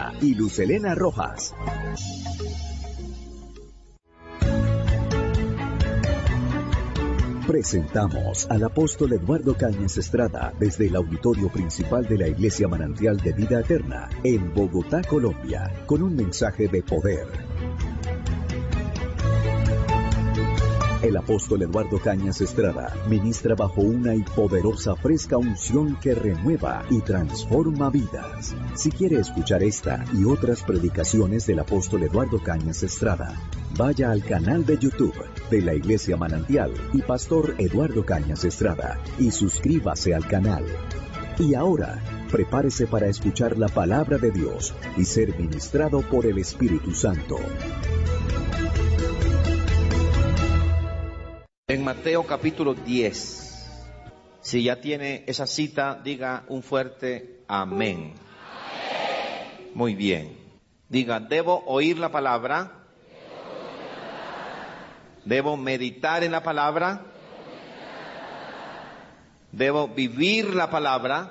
Estrada y Lucelena Rojas. Presentamos al apóstol Eduardo Cañas Estrada desde el auditorio principal de la Iglesia Manantial de Vida Eterna en Bogotá, Colombia, con un mensaje de poder. El apóstol Eduardo Cañas Estrada ministra bajo una y poderosa fresca unción que renueva y transforma vidas. Si quiere escuchar esta y otras predicaciones del apóstol Eduardo Cañas Estrada, vaya al canal de YouTube de la Iglesia Manantial y Pastor Eduardo Cañas Estrada y suscríbase al canal. Y ahora, prepárese para escuchar la palabra de Dios y ser ministrado por el Espíritu Santo. En Mateo capítulo 10, si ya tiene esa cita, diga un fuerte amén. Amén. Muy bien. Diga, debo oír la palabra, debo meditar en la palabra, debo vivir la palabra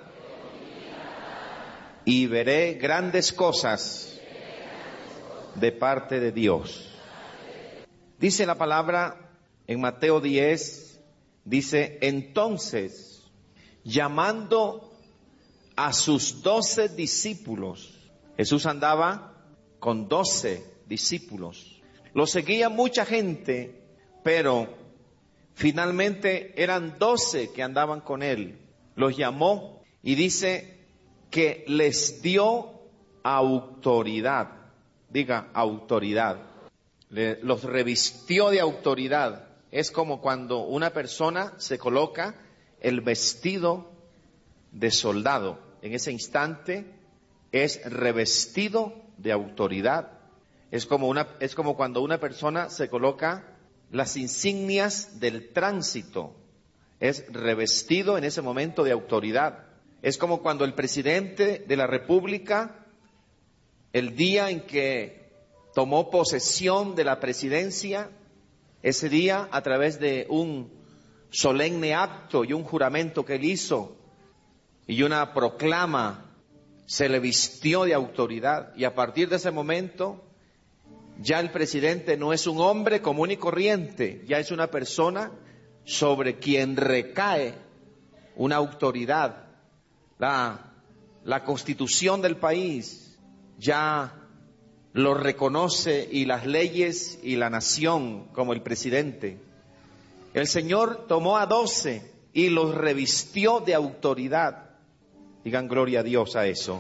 y veré grandes cosas de parte de Dios. Dice la palabra en Mateo 10, dice, entonces, llamando a sus 12 discípulos, Jesús andaba con 12 discípulos. Lo seguía mucha gente, pero finalmente eran 12 que andaban con él. Los llamó y dice que les dio autoridad. Diga, autoridad. Los revistió de autoridad. Es como cuando una persona se coloca el vestido de soldado. En ese instante es revestido de autoridad. Es como cuando una persona se coloca las insignias del tránsito. Es revestido en ese momento de autoridad. Es como cuando el presidente de la República, el día en que tomó posesión de la presidencia, ese día, a través de un solemne acto y un juramento que él hizo y una proclama, se le vistió de autoridad. Y a partir de ese momento, ya el presidente no es un hombre común y corriente, ya es una persona sobre quien recae una autoridad. La constitución del país ya lo reconoce, y las leyes y la nación, como el presidente. El Señor tomó a 12 y los revistió de autoridad. Digan gloria a Dios a eso.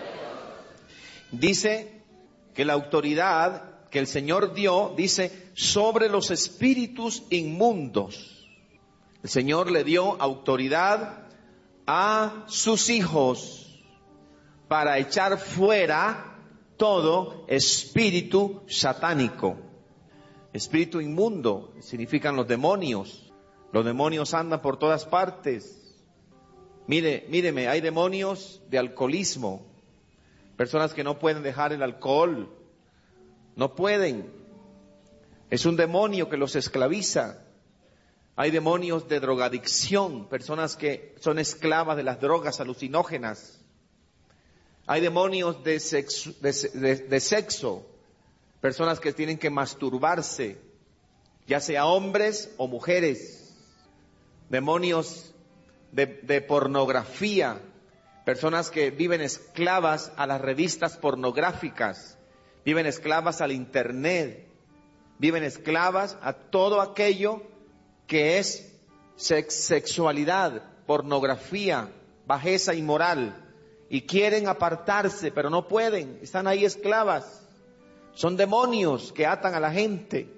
Dice que la autoridad que el Señor dio, dice, sobre los espíritus inmundos. El Señor le dio autoridad a sus hijos para echar fuera todo espíritu satánico. Espíritu inmundo significan los demonios. Los demonios andan por todas partes. Míreme, hay demonios de alcoholismo. Personas que no pueden dejar el alcohol. No pueden. Es un demonio que los esclaviza. Hay demonios de drogadicción. Personas que son esclavas de las drogas alucinógenas. Hay demonios de sexo, personas que tienen que masturbarse, ya sea hombres o mujeres. Demonios de pornografía, personas que viven esclavas a las revistas pornográficas, viven esclavas al internet, viven esclavas a todo aquello que es sexualidad, pornografía, bajeza inmoral. Y quieren apartarse, pero no pueden. Están ahí esclavas. Son demonios que atan a la gente.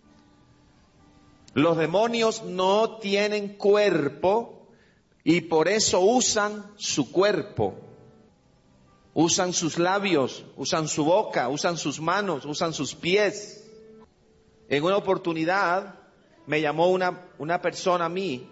Los demonios no tienen cuerpo y por eso usan su cuerpo. Usan sus labios, usan su boca, usan sus manos, usan sus pies. En una oportunidad me llamó una persona a mí.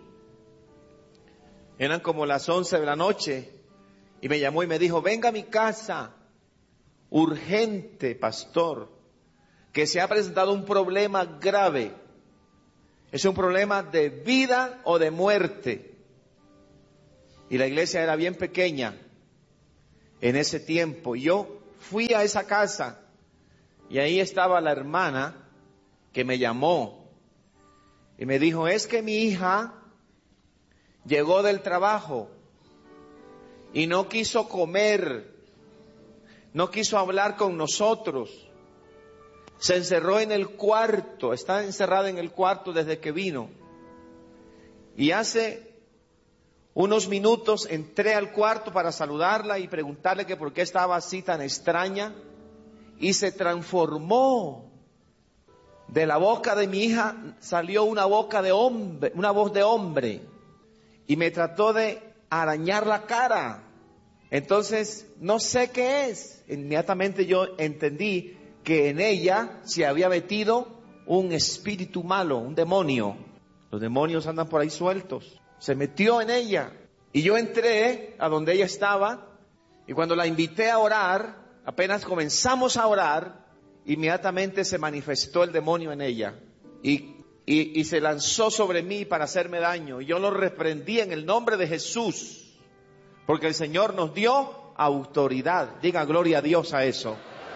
Eran como las 11 de la noche. Y me llamó y me dijo, venga a mi casa, urgente, pastor, que se ha presentado un problema grave. Es un problema de vida o de muerte. Y la iglesia era bien pequeña en ese tiempo. Y yo fui a esa casa y ahí estaba la hermana que me llamó y me dijo, es que mi hija llegó del trabajo y no quiso comer, no quiso hablar con nosotros, se encerró en el cuarto, está encerrada en el cuarto desde que vino. Y hace unos minutos entré al cuarto para saludarla y preguntarle que por qué estaba así tan extraña, y se transformó. De la boca de mi hija salió una voz de hombre, y me trató de arañar la cara. Entonces, no sé qué es. Inmediatamente yo entendí que en ella se había metido un espíritu malo, un demonio. Los demonios andan por ahí sueltos. Se metió en ella. Y yo entré a donde ella estaba, y cuando la invité a orar, apenas comenzamos a orar, inmediatamente se manifestó el demonio en ella. Y se lanzó sobre mí para hacerme daño. Y yo lo reprendí en el nombre de Jesús, porque el Señor nos dio autoridad. Diga gloria a Dios a eso.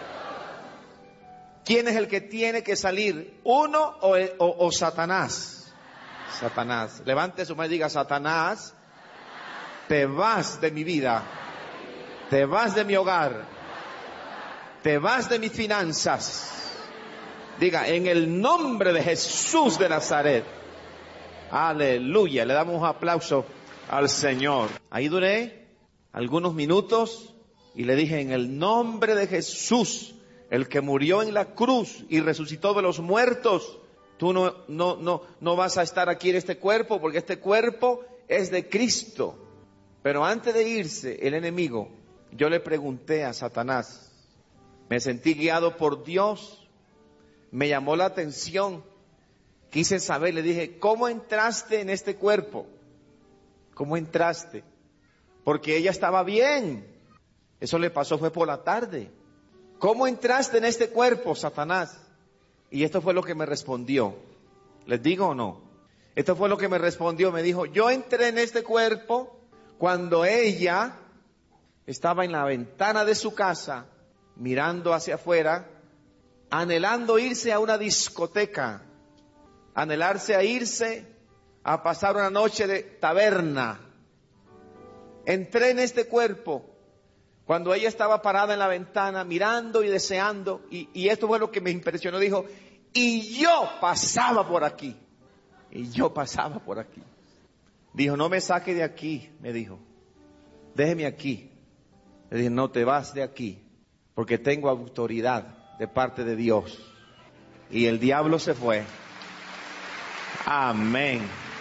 ¿Quién es el que tiene que salir? ¿Uno o Satanás? Satanás. Levante su mano y diga, Satanás, te vas de mi vida, te vas de mi hogar, te vas de mis finanzas. Diga, en el nombre de Jesús de Nazaret. Aleluya. Le damos un aplauso al Señor. Ahí duré algunos minutos y le dije, en el nombre de Jesús, el que murió en la cruz y resucitó de los muertos, tú no vas a estar aquí en este cuerpo, porque este cuerpo es de Cristo. Pero antes de irse el enemigo, yo le pregunté a Satanás, me sentí guiado por Dios, me llamó la atención, quise saber, le dije, ¿cómo entraste en este cuerpo? ¿Cómo entraste? Porque ella estaba bien, eso le pasó fue por la tarde. ¿Cómo entraste en este cuerpo, Satanás? Y esto fue lo que me respondió. ¿Les digo o no? Esto fue lo que me respondió. Me dijo, yo entré en este cuerpo cuando ella estaba en la ventana de su casa, mirando hacia afuera, anhelando irse a una discoteca, anhelarse a irse a pasar una noche de taberna. Entré en este cuerpo cuando ella estaba parada en la ventana, mirando y deseando, y esto fue lo que me impresionó, dijo, y yo pasaba por aquí, y yo pasaba por aquí. Dijo, no me saque de aquí, me dijo, déjeme aquí. Le dije, no te vas de aquí, porque tengo autoridad de parte de Dios. Y el diablo se fue. Amén.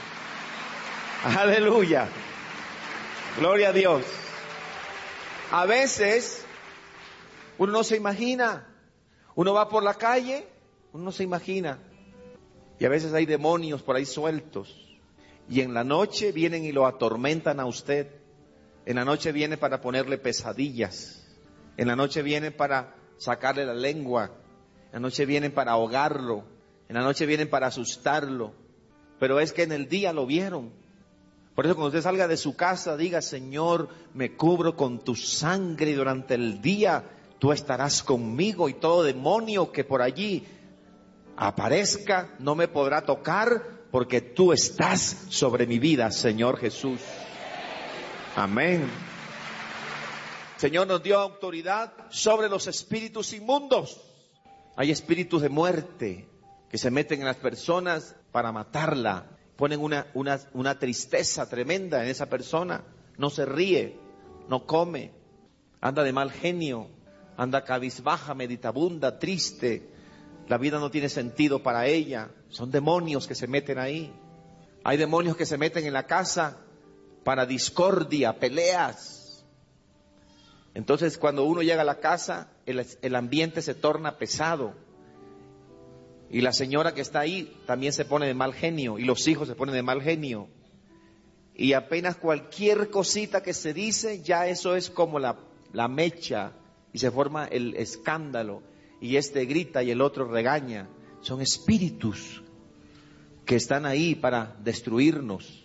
Aleluya. Gloria a Dios. A veces uno no se imagina, uno va por la calle, uno no se imagina, y a veces hay demonios por ahí sueltos, y en la noche vienen y lo atormentan a usted, en la noche viene para ponerle pesadillas, en la noche viene para sacarle la lengua, en la noche vienen para ahogarlo, en la noche vienen para asustarlo, pero es que en el día lo vieron. Por eso cuando usted salga de su casa, diga, Señor, me cubro con tu sangre y durante el día tú estarás conmigo, y todo demonio que por allí aparezca no me podrá tocar, porque tú estás sobre mi vida, Señor Jesús. Amén. Señor nos dio autoridad sobre los espíritus inmundos. Hay espíritus de muerte que se meten en las personas para matarla. Ponen una tristeza tremenda en esa persona. No se ríe, no come, anda de mal genio, anda cabizbaja, meditabunda, triste. La vida no tiene sentido para ella. Son demonios que se meten ahí. Hay demonios que se meten en la casa para discordia, peleas. Entonces cuando uno llega a la casa, el ambiente se torna pesado. Y la señora que está ahí también se pone de mal genio, y los hijos se ponen de mal genio. Y apenas cualquier cosita que se dice, ya eso es como la mecha, y se forma el escándalo, y este grita y el otro regaña. Son espíritus que están ahí para destruirnos.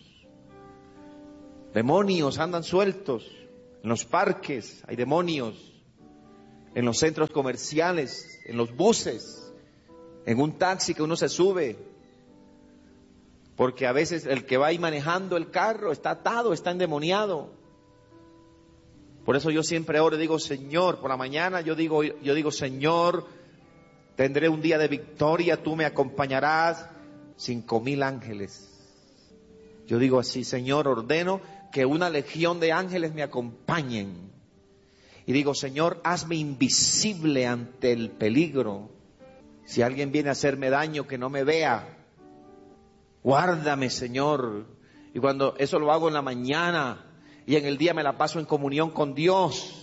Demonios andan sueltos, en los parques hay demonios, en los centros comerciales, en los buses, en un taxi que uno se sube. Porque a veces el que va ahí manejando el carro está atado, está endemoniado. Por eso yo siempre oro y digo, Señor, por la mañana yo digo, Señor, tendré un día de victoria, tú me acompañarás, 5,000 ángeles. Yo digo así, Señor, ordeno que una legión de ángeles me acompañen. Y digo, Señor, hazme invisible ante el peligro. Si alguien viene a hacerme daño, que no me vea. Guárdame, Señor. Y cuando eso lo hago en la mañana y en el día me la paso en comunión con Dios.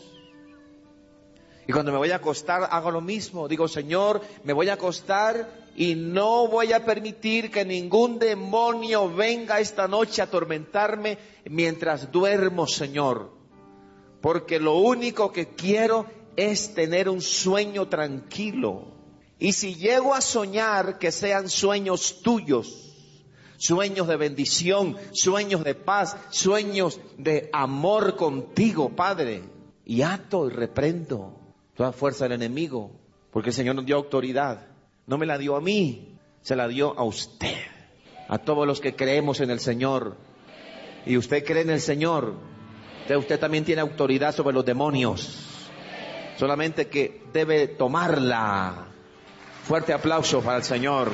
Y cuando me voy a acostar hago lo mismo. Digo, Señor, me voy a acostar y no voy a permitir que ningún demonio venga esta noche a atormentarme mientras duermo, Señor. Porque lo único que quiero es tener un sueño tranquilo. Y si llego a soñar, que sean sueños tuyos. Sueños de bendición, sueños de paz, sueños de amor contigo, Padre. Y ato y reprendo toda fuerza del enemigo, porque el Señor nos dio autoridad. No me la dio a mí, se la dio a usted. A todos los que creemos en el Señor. Y usted cree en el Señor. Usted también tiene autoridad sobre los demonios. Solamente que debe tomarla. Fuerte aplauso para el Señor.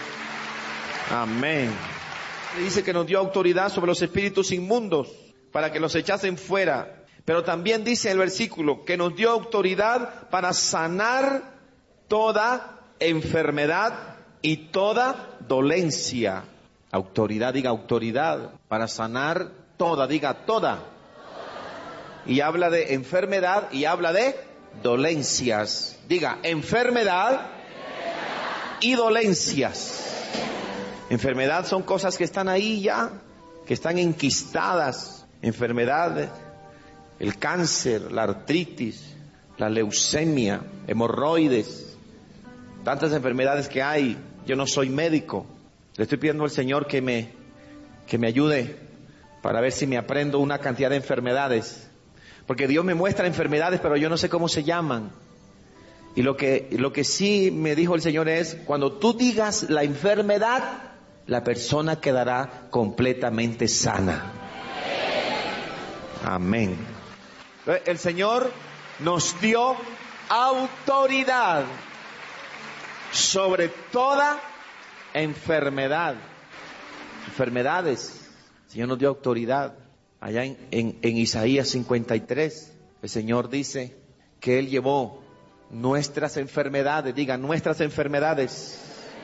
Amén. Dice que nos dio autoridad sobre los espíritus inmundos para que los echasen fuera. Pero también dice el versículo que nos dio autoridad para sanar toda enfermedad y toda dolencia. Autoridad, diga autoridad. Para sanar toda, diga toda. Y habla de enfermedad y habla de dolencias. Diga enfermedad y dolencias. Enfermedad son cosas que están ahí ya, que están enquistadas. Enfermedad, el cáncer, la artritis, la leucemia, hemorroides, tantas enfermedades que hay. Yo no soy médico. Le estoy pidiendo al Señor que me ayude para ver si me aprendo una cantidad de enfermedades. Porque Dios me muestra enfermedades, pero yo no sé cómo se llaman. Y lo que sí me dijo el Señor es, cuando tú digas la enfermedad, la persona quedará completamente sana. Amén. El Señor nos dio autoridad sobre toda enfermedad. Enfermedades. El Señor nos dio autoridad. Allá en Isaías 53, el Señor dice que Él llevó nuestras enfermedades, diga nuestras enfermedades,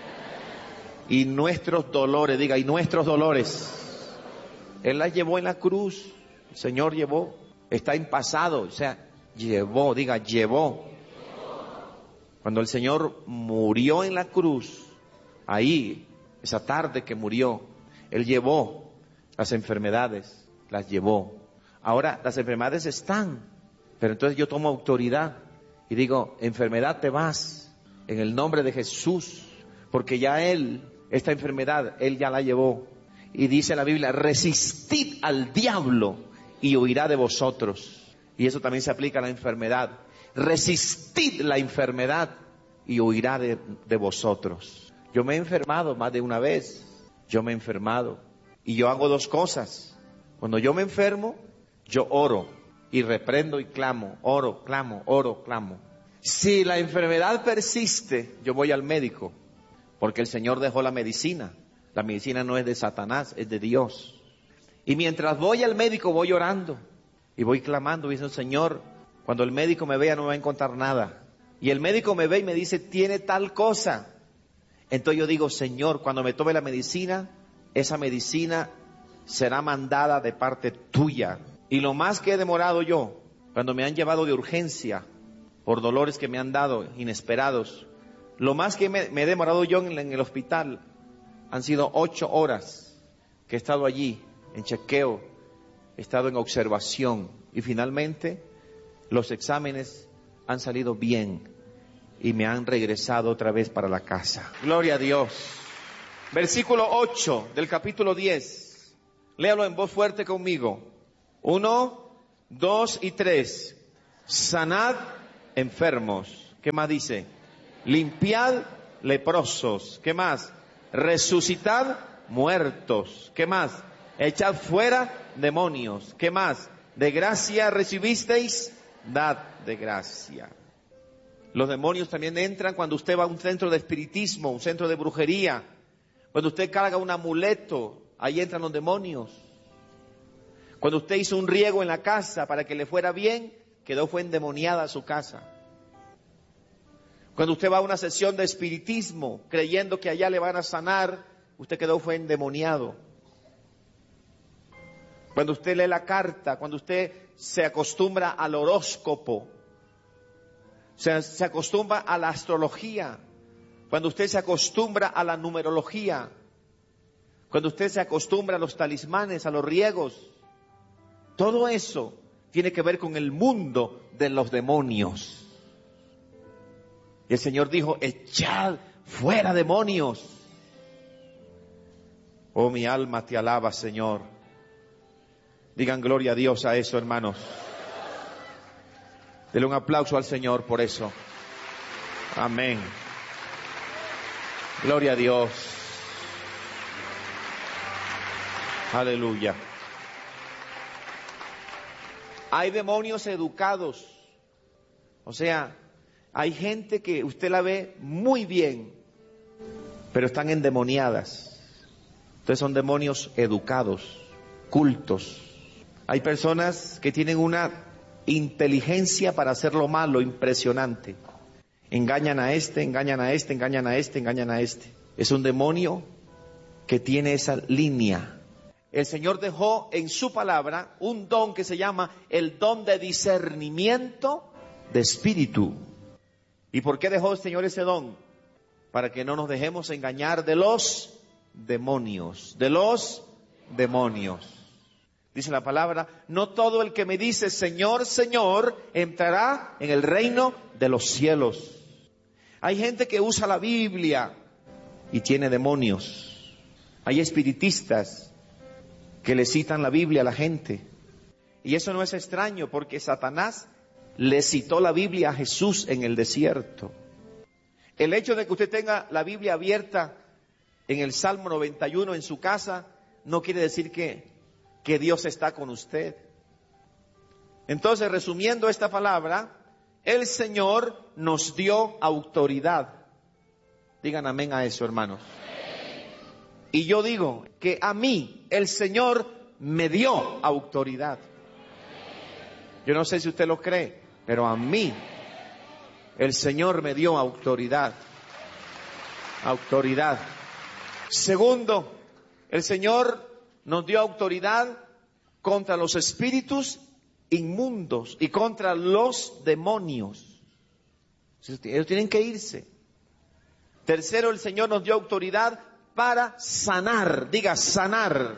y nuestros dolores, diga y nuestros dolores. Él las llevó en la cruz, el Señor llevó, está en pasado, o sea, llevó, diga llevó. Cuando el Señor murió en la cruz, ahí, esa tarde que murió, Él llevó las enfermedades, las llevó. Ahora las enfermedades están, pero entonces yo tomo autoridad y digo, enfermedad te vas, en el nombre de Jesús, porque ya Él, esta enfermedad, Él ya la llevó. Y dice la Biblia, resistid al diablo y huirá de vosotros. Y eso también se aplica a la enfermedad. Resistid la enfermedad y huirá de vosotros. Yo me he enfermado más de una vez. Yo me he enfermado. Y yo hago dos cosas. Cuando yo me enfermo, yo oro y reprendo y clamo. Oro, clamo, oro, clamo. Si la enfermedad persiste, yo voy al médico. Porque el Señor dejó la medicina. La medicina no es de Satanás, es de Dios. Y mientras voy al médico, voy orando. Y voy clamando, y dice, Señor, cuando el médico me vea no me va a encontrar nada. Y el médico me ve y me dice, tiene tal cosa. Entonces yo digo, Señor, cuando me tome la medicina, esa medicina será mandada de parte tuya. Y lo más que he demorado yo, cuando me han llevado de urgencia, por dolores que me han dado, inesperados, lo más que me he demorado yo en el hospital, han sido 8 horas que he estado allí, en chequeo, he estado en observación, y finalmente los exámenes han salido bien, y me han regresado otra vez para la casa. Gloria a Dios. Versículo 8 del capítulo 10. Léalo en voz fuerte conmigo. 1, 2 y 3. Sanad enfermos. ¿Qué más dice? Limpiad leprosos. ¿Qué más? Resucitad muertos. ¿Qué más? Echad fuera demonios. ¿Qué más? De gracia recibisteis, dad de gracia. Los demonios también entran cuando usted va a un centro de espiritismo, un centro de brujería. Cuando usted carga un amuleto, ahí entran los demonios. Cuando usted hizo un riego en la casa para que le fuera bien, fue endemoniada su casa. Cuando usted va a una sesión de espiritismo, creyendo que allá le van a sanar, usted fue endemoniado. Cuando usted lee la carta, cuando usted se acostumbra al horóscopo, se acostumbra a la astrología, cuando usted se acostumbra a la numerología, cuando usted se acostumbra a los talismanes, a los riegos, todo eso tiene que ver con el mundo de los demonios. Y el Señor dijo, echad fuera demonios. Oh, mi alma te alaba, Señor. Digan gloria a Dios a eso, hermanos. Denle un aplauso al Señor por eso. Amén. Gloria a Dios. Aleluya. Hay demonios educados. O sea, hay gente que usted la ve muy bien, pero están endemoniadas. Entonces son demonios educados, cultos. Hay personas que tienen una inteligencia para hacer lo malo impresionante. Engañan a este, engañan a este, engañan a este, engañan a este. Es un demonio que tiene esa línea. El Señor dejó en su palabra un don que se llama el don de discernimiento de espíritu. ¿Y por qué dejó el Señor ese don? Para que no nos dejemos engañar de los demonios, de los demonios. Dice la palabra, no todo el que me dice Señor, Señor, entrará en el reino de los cielos. Hay gente que usa la Biblia y tiene demonios. Hay espiritistas que le citan la Biblia a la gente. Y eso no es extraño porque Satanás le citó la Biblia a Jesús en el desierto. El hecho de que usted tenga la Biblia abierta en el Salmo 91 en su casa no quiere decir que Dios está con usted. Entonces, resumiendo esta palabra, el Señor nos dio autoridad. Digan amén a eso, hermanos. Y yo digo que a mí el Señor me dio autoridad. Yo no sé si usted lo cree, pero a mí el Señor me dio autoridad. Autoridad. Segundo, el Señor nos dio autoridad contra los espíritus inmundos y contra los demonios. Ellos tienen que irse. Tercero, el Señor nos dio autoridad para sanar. Diga, sanar.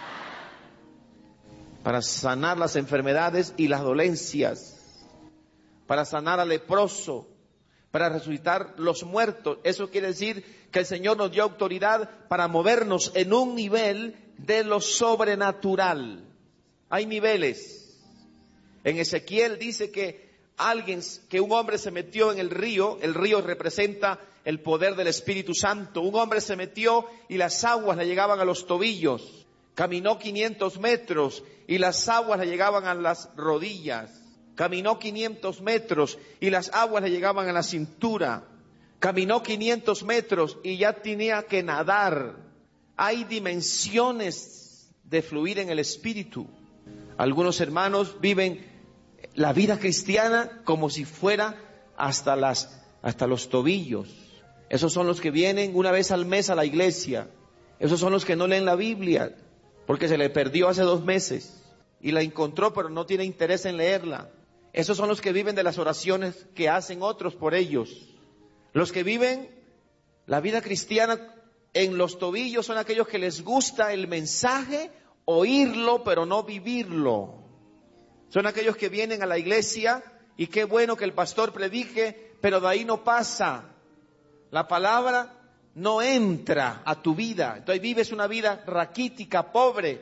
Para sanar las enfermedades y las dolencias. Para sanar al leproso. Para resucitar los muertos. Eso quiere decir que el Señor nos dio autoridad para movernos en un nivel de lo sobrenatural. Hay niveles. En Ezequiel dice que un hombre se metió en el río representa el poder del Espíritu Santo. Un hombre se metió y las aguas le llegaban a los tobillos. Caminó 500 metros y las aguas le llegaban a las rodillas. Caminó 500 metros y las aguas le llegaban a la cintura. Caminó 500 metros y ya tenía que nadar. Hay dimensiones de fluir en el Espíritu. Algunos hermanos viven la vida cristiana como si fuera hasta los tobillos. Esos son los que vienen una vez al mes a la iglesia. Esos son los que no leen la Biblia porque se le perdió hace 2 meses y la encontró pero no tiene interés en leerla. Esos son los que viven de las oraciones que hacen otros por ellos. Los que viven la vida cristiana en los tobillos son aquellos que les gusta el mensaje, oírlo pero no vivirlo. Son aquellos que vienen a la iglesia y qué bueno que el pastor predique, pero de ahí no pasa. La palabra no entra a tu vida. Entonces vives una vida raquítica, pobre.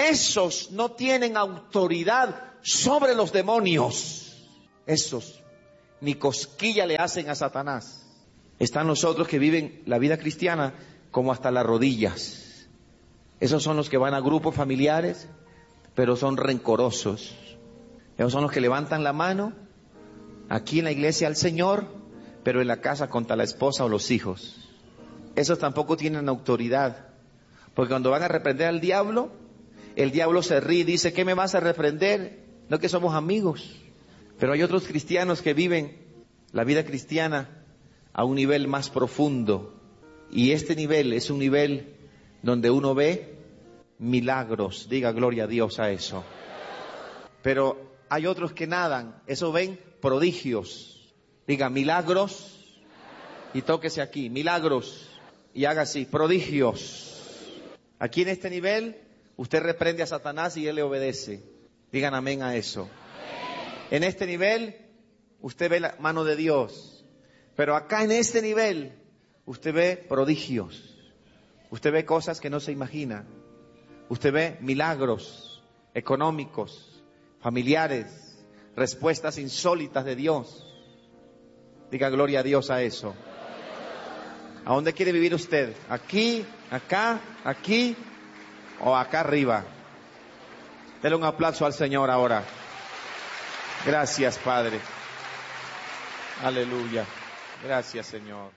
Esos no tienen autoridad sobre los demonios. Esos. ni cosquilla le hacen a Satanás. Están los otros que viven la vida cristiana como hasta las rodillas. Esos son los que van a grupos familiares, pero son rencorosos. Esos son los que levantan la mano aquí en la iglesia al Señor, pero en la casa contra la esposa o los hijos. Esos tampoco tienen autoridad, porque cuando van a reprender al diablo, el diablo se ríe y dice: ¿qué me vas a reprender? No, que somos amigos. Pero hay otros cristianos que viven la vida cristiana a un nivel más profundo, y este nivel es un nivel donde uno ve milagros. Diga gloria a Dios a eso. Pero hay otros que nadan, eso ven prodigios. Diga milagros y tóquese aquí, milagros, y haga así, prodigios. Aquí en este nivel usted reprende a Satanás y él le obedece. Digan amén a eso. En este nivel usted ve la mano de Dios, pero acá en este nivel usted ve prodigios, usted ve cosas que no se imagina, usted ve milagros económicos, familiares, respuestas insólitas de Dios. Diga gloria a Dios a eso. ¿A dónde quiere vivir usted? ¿Aquí, acá, aquí o acá arriba? Dele un aplauso al Señor ahora. Gracias, Padre. Aleluya. Gracias, Señor.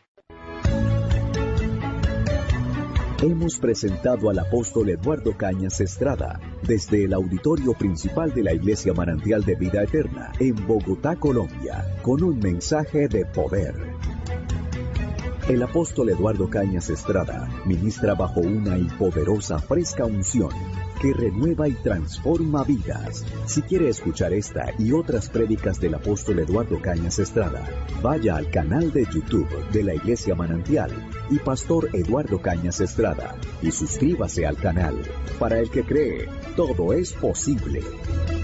Hemos presentado al apóstol Eduardo Cañas Estrada desde el auditorio principal de la Iglesia Manantial de Vida Eterna en Bogotá, Colombia, con un mensaje de poder. El apóstol Eduardo Cañas Estrada ministra bajo una y poderosa fresca unción que renueva y transforma vidas. Si quiere escuchar esta y otras prédicas del apóstol Eduardo Cañas Estrada, vaya al canal de YouTube de la Iglesia Manantial y Pastor Eduardo Cañas Estrada y suscríbase al canal. Para el que cree, todo es posible.